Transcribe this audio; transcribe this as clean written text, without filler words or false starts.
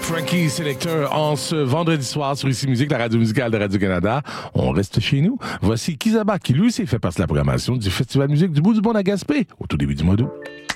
Frankie Selector en ce vendredi soir sur Ici Musique, la radio musicale de Radio-Canada. On reste chez nous. Voici Kizaba qui lui aussi fait partie de la programmation du Festival Musique du Bout du Bon à Gaspé au tout début du mois d'août.